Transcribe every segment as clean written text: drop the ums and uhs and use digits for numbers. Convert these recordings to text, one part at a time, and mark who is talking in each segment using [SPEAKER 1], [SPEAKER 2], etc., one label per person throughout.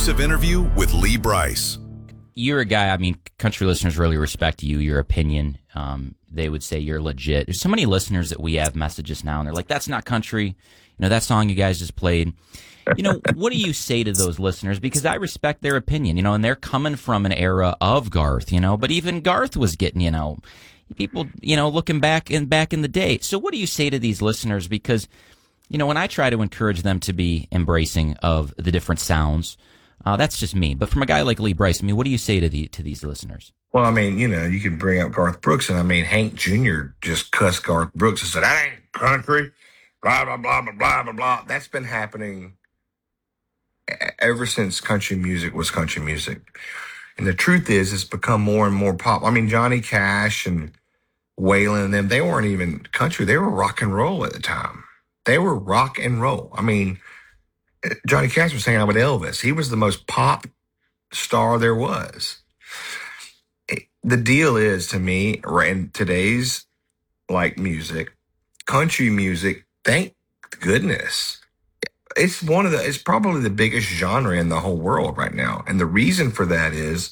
[SPEAKER 1] exclusive interview with Lee Brice.
[SPEAKER 2] You're a guy, I mean, country listeners really respect you, your opinion. They would say you're legit. There's so many listeners that we have messages now, and they're like, that's not country. You know, that song you guys just played. You know, what do you say to those listeners? Because I respect their opinion, you know, and they're coming from an era of Garth, you know, but even Garth was getting, you know, people, you know, looking back in the day. So what do you say to these listeners? Because, you know, when I try to encourage them to be embracing of the different sounds, that's just me. But from a guy like Lee Brice, I mean, what do you say to these listeners?
[SPEAKER 3] Well, I mean, you know, you can bring up Garth Brooks, and I mean, Hank Jr. just cussed Garth Brooks and said, "That ain't country," blah, blah, blah, blah, blah, blah, blah. That's been happening ever since country music was country music. And the truth is, it's become more and more pop. I mean, Johnny Cash and Waylon and them, they weren't even country. They were rock and roll at the time. They were rock and roll. I mean, Johnny Cash was hanging out with Elvis. He was the most pop star there was. The deal is, to me, in today's like music, country music, thank goodness, it's probably the biggest genre in the whole world right now. And the reason for that is,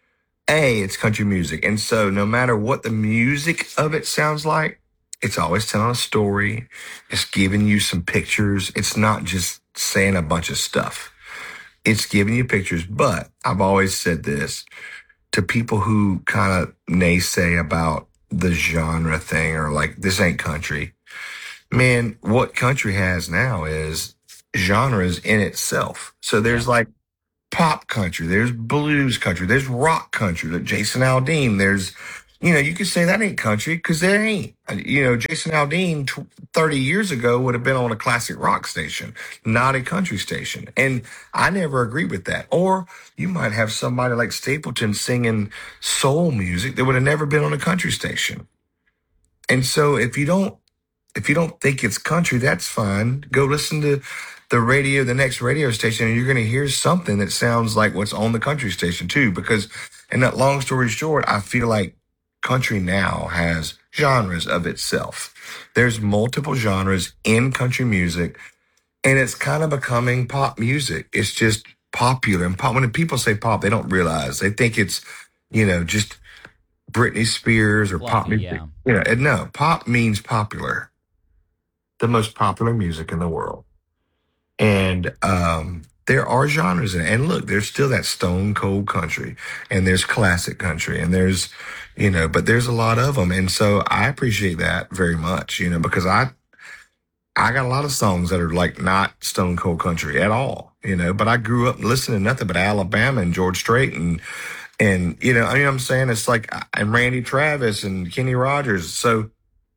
[SPEAKER 3] it's country music. And so no matter what the music of it sounds like, it's always telling a story. It's giving you some pictures. It's not just saying a bunch of stuff. It's giving you pictures. But I've always said this to people who kind of naysay about the genre thing or like, this ain't country. Man, what country has now is genres in itself. So there's like pop country, there's blues country, there's rock country, like Jason Aldean. There's, you know, you could say that ain't country because there ain't. You know, Jason Aldean 30 years ago would have been on a classic rock station, not a country station. And I never agree with that. Or you might have somebody like Stapleton singing soul music that would have never been on a country station. And so if you don't think it's country, that's fine. Go listen to the next radio station, and you're going to hear something that sounds like what's on the country station too. Because, and that long story short, I feel like country now has genres of itself. There's multiple genres in country music, and it's kind of becoming pop music. It's just popular. And pop, when people say pop, they don't realize. They think it's, you know, just Britney Spears or pop music.
[SPEAKER 2] Yeah.
[SPEAKER 3] You know, and no, pop means popular. The most popular music in the world. And there are genres in it. And look, there's still that stone cold country, and there's classic country, and there's, you know, but there's a lot of them. And so I appreciate that very much, you know, because I got a lot of songs that are like not stone cold country at all, you know, but I grew up listening to nothing but Alabama and George Strait and, you know, I mean, I'm saying it's like, and Randy Travis and Kenny Rogers. So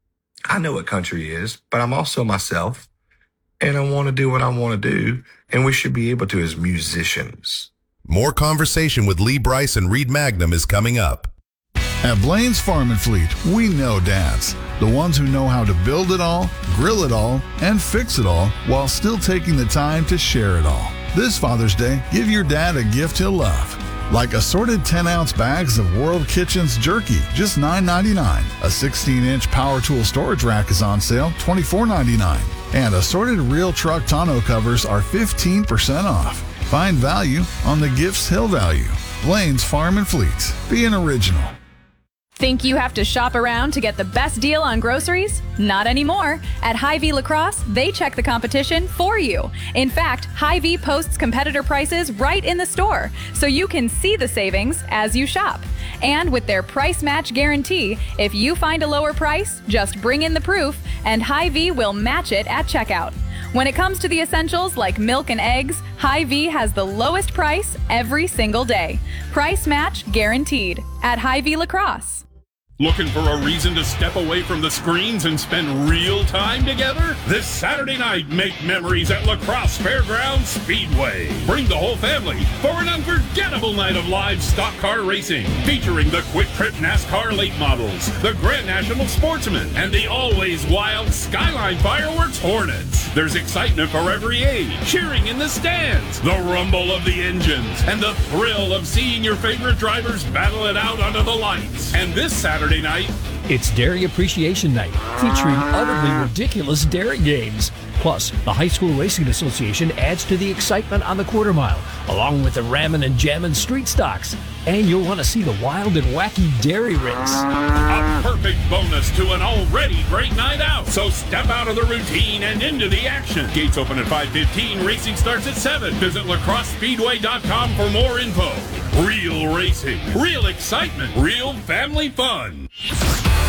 [SPEAKER 3] I know what country is, but I'm also myself, and I want to do what I want to do, and we should be able to as musicians.
[SPEAKER 1] More conversation with Lee Brice and Reed Magnum is coming up.
[SPEAKER 4] At Blaine's Farm and Fleet, we know dads. The ones who know how to build it all, grill it all, and fix it all while still taking the time to share it all. This Father's Day, give your dad a gift he'll love. Like assorted 10-ounce bags of World Kitchens jerky, just $9.99. A 16-inch power tool storage rack is on sale, $24.99. And assorted real truck tonneau covers are 15% off. Find value on the gifts he'll value. Blaine's Farm and Fleet. Be an original.
[SPEAKER 5] Think you have to shop around to get the best deal on groceries? Not anymore. At Hy-Vee Lacrosse, they check the competition for you. In fact, Hy-Vee posts competitor prices right in the store, so you can see the savings as you shop. And with their price match guarantee, if you find a lower price, just bring in the proof, and Hy-Vee will match it at checkout. When it comes to the essentials like milk and eggs, Hy-Vee has the lowest price every single day. Price match guaranteed at Hy-Vee Lacrosse.
[SPEAKER 6] Looking for a reason to step away from the screens and spend real time together? This Saturday night, make memories at La Crosse Fairgrounds Speedway. Bring the whole family for an unforgettable night of live stock car racing, featuring the Quick Trip NASCAR late models, the Grand National Sportsman, and the always wild Skyline Fireworks Hornets. There's excitement for every age, cheering in the stands, the rumble of the engines, and the thrill of seeing your favorite drivers battle it out under the lights. And this Saturday night,
[SPEAKER 7] it's Dairy Appreciation Night, featuring utterly ridiculous dairy games. Plus, the High School Racing Association adds to the excitement on the quarter mile, along with the Rammin' and Jammin' street stocks. And you'll want to see the wild and wacky dairy race.
[SPEAKER 6] A perfect bonus to an already great night out. So step out of the routine and into the action. Gates open at 5:15. Racing starts at 7. Visit lacrossespeedway.com for more info. Real racing, real excitement, real family fun.